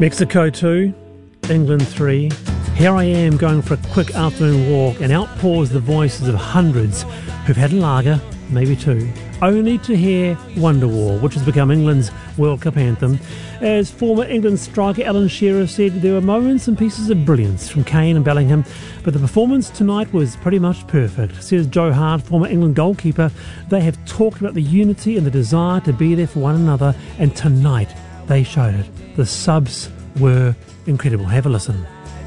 Mexico 2, England 3. Here I am going for a quick afternoon walk, and out pours the voices of hundreds who've had a lager, maybe two, only to hear Wonderwall, which has become England's World Cup anthem. As former England striker Alan Shearer said, there were moments and pieces of brilliance from Kane and Bellingham, but the performance tonight was pretty much perfect. Says Joe Hart, former England goalkeeper, they have talked about the unity and the desire to be there for one another, and tonight they showed it. The subs were incredible. Have a listen.